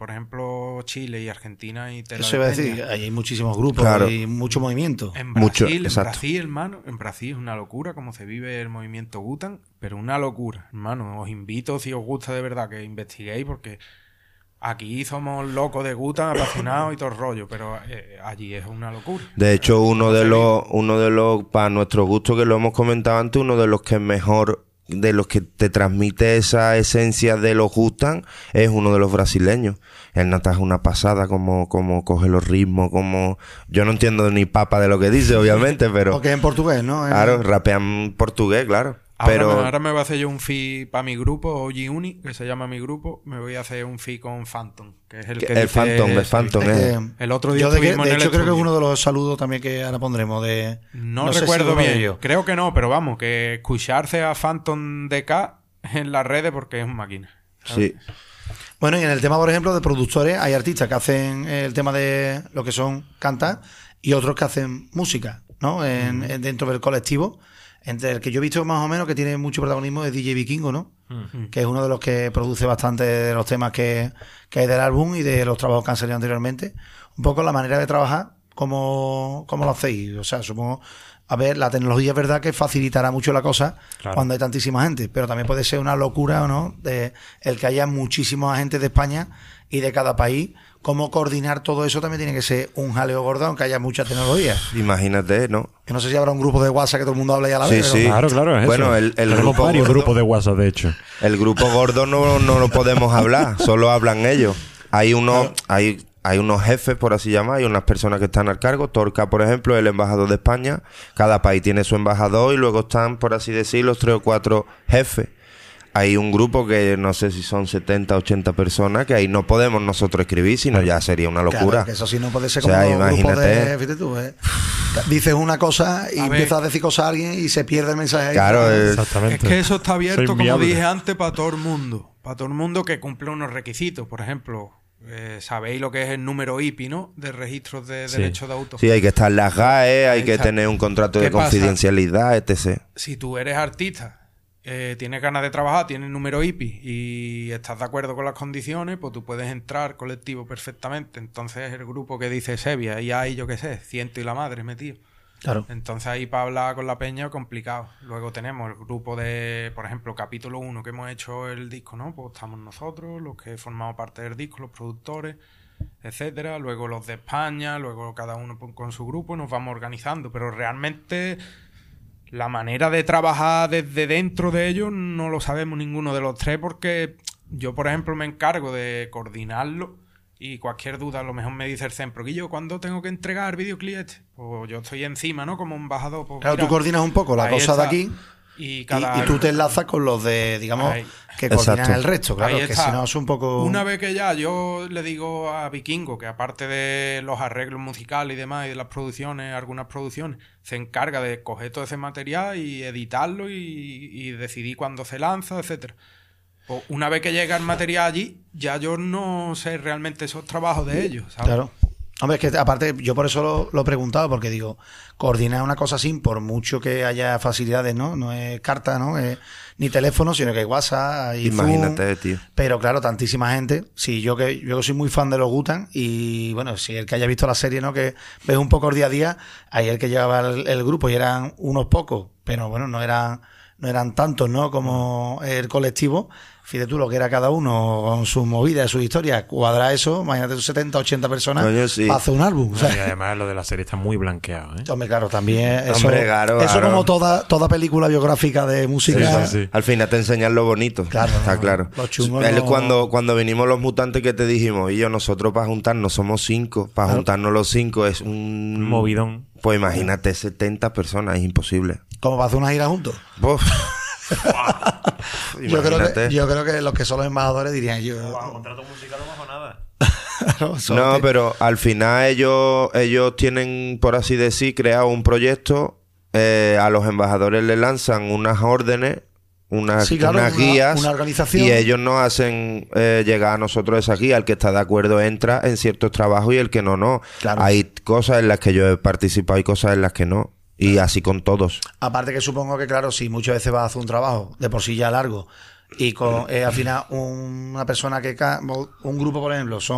por ejemplo, Chile y Argentina y Tela Eso de iba a Peña. decir, ahí hay muchísimos grupos Claro. y mucho movimiento. En Mucho, Brasil, exacto. hermano, en Brasil es una locura como se vive el movimiento Wu-Tang, pero una locura, hermano. Os invito, si os gusta de verdad, que investiguéis, porque aquí somos locos de Wu-Tang, apasionados y todo el rollo, pero allí es una locura. De hecho, uno de los, para nuestro gusto, que lo hemos comentado antes, uno de los que mejor, de los que te transmite esa esencia de los Wu-Tang, es uno de los brasileños. El Nata es una pasada, como coge los ritmos, como... Yo no entiendo ni papa de lo que dice, obviamente, pero... Porque es en portugués, ¿no? Claro, rapean portugués, claro. Pero Ahora me voy a hacer yo un feat para mi grupo, OG Uni, que se llama mi grupo. Me voy a hacer un feat con Phantom, que es el que el dice... Phantom Es es... que El otro día yo de estuvimos en el hecho creo que es estudio. uno de los saludos también que ahora pondremos de... No sé recuerdo si lo bien. yo. Creo que no, pero vamos, que escucharse a Phantom DK en las redes porque es una máquina. Sí. Bueno, y en el tema, por ejemplo, de productores, hay artistas que hacen el tema de lo que son cantar y otros que hacen música, ¿no? Dentro del colectivo. Entre el que yo he visto más o menos que tiene mucho protagonismo es DJ Vikingo, ¿no? Que es uno de los que produce bastante de los temas que hay del álbum y de los trabajos que han salido anteriormente. Un poco la manera de trabajar, ¿cómo lo hacéis? O sea, supongo... A ver, la tecnología es verdad que facilitará mucho la cosa cuando hay tantísima gente, pero también puede ser una locura, ¿o no? De el que haya muchísima gente de España y de cada país. Cómo coordinar todo eso también tiene que ser un jaleo gordo, aunque haya mucha tecnología. Imagínate, ¿no? Que no sé si habrá un grupo de WhatsApp que todo el mundo hable ya a la Sí, vez. sí. pero- Claro, es Bueno, eso. el Tenemos grupo varios gordo- grupos de WhatsApp, de hecho. El grupo gordo no lo podemos hablar, solo hablan ellos. Hay unos jefes, por así llamar, hay unas personas que están al cargo. Torca, por ejemplo, el embajador de España. Cada país tiene su embajador y luego están, por así decir, los 3 o 4 jefes. Hay un grupo que no sé si son 70, 80 personas, que ahí no podemos nosotros escribir, sino ya sería una locura. Claro, que eso sí no puede ser O sea, como un grupo imagínate. de... Fíjate tú, dices una cosa y A ver. empiezas a decir cosas a alguien y se pierde el mensaje ahí. Claro, Exactamente. Es que eso está abierto, Soy como inviable. dije antes, para todo el mundo. Para todo el mundo que cumple unos requisitos. Por ejemplo, sabéis lo que es el número IPI, ¿no? De registros de Sí. derechos de autor. Sí, hay que estar en las GAE, hay Ahí que está. tener un contrato de ¿Qué pasa? confidencialidad, etc. Si tú eres artista, tienes ganas de trabajar, tienes número IPI y estás de acuerdo con las condiciones, pues tú puedes entrar colectivo perfectamente. Entonces el grupo que dice Sevilla, y hay, yo qué sé, 100 y la madre metido. Claro. Entonces ahí para hablar con la peña complicado. Luego tenemos el grupo de, por ejemplo, capítulo 1 que hemos hecho el disco, ¿no? Pues estamos nosotros, los que formamos parte del disco, los productores, etcétera. Luego los de España, luego cada uno con su grupo, nos vamos organizando. Pero realmente la manera de trabajar desde dentro de ellos no lo sabemos ninguno de los tres, porque yo, por ejemplo, me encargo de coordinarlo. Y cualquier duda, a lo mejor me dice el Cempro, Guillo, ¿cuándo tengo que entregar el videoclip este? Pues yo estoy encima, ¿no? Como embajador. Pues Claro, mira, tú coordinas un poco la ahí cosa de está. aquí Y y tú te enlazas con los de, digamos, Ahí. que coordinan Exacto. el resto. Claro, Ahí que está. si no es un poco... Una vez que ya yo le digo a Vikingo que aparte de los arreglos musicales y demás y de las producciones, algunas producciones, se encarga de coger todo ese material y editarlo y decidir cuándo se lanza, etcétera. Pues una vez que llega el material allí, ya yo no sé realmente esos trabajos de ellos, ¿sabes? Claro. Hombre, es que aparte, yo por eso lo he preguntado, porque digo, coordinar una cosa así, por mucho que haya facilidades, ¿no? No es carta, ¿no? Ni teléfono, sino que hay WhatsApp, hay Imagínate, Zoom. tío. Pero claro, tantísima gente. Sí, yo soy muy fan de los Wu-Tang y bueno, si el que haya visto la serie, ¿no? Que ves un poco el día a día, ahí el que llevaba el grupo y eran unos pocos, pero bueno, no eran tantos, ¿no? Como el colectivo. Fíjate tú lo que era cada uno con sus movidas, sus historias. Cuadra eso, imagínate tú 70, 80 personas Coño, sí. para hacer un álbum. O sea, Y además lo de la serie está muy blanqueado, ¿eh? hombre, claro, también eso, Hombre, claro, eso claro. como toda película biográfica de música. Sí. Al final te enseñan lo bonito. Claro, Está no, claro. lo chungo Él no- cuando vinimos los mutantes que te dijimos, y yo, nosotros para juntarnos somos 5. Para Claro. juntarnos los 5 es un Movidón. Pues imagínate 70 personas, es imposible. Como para hacer una gira juntos. Uf. Yo Imagínate. creo que los que son los embajadores dirían yo. contrato musical no bajo nada. Claro, No, pero al final ellos tienen, por así decir, creado un proyecto. A los embajadores le lanzan unas órdenes, unas Sí, claro, unas una- guías, una organización. y ellos nos hacen llegar a nosotros esa guía. El que está de acuerdo entra en ciertos trabajos y el que no, no. Claro. Hay cosas en las que yo he participado y cosas en las que no. Y así con todos. Aparte que supongo que, claro, si muchas veces vas a hacer un trabajo de por sí ya largo y con al final una persona un grupo, por ejemplo, son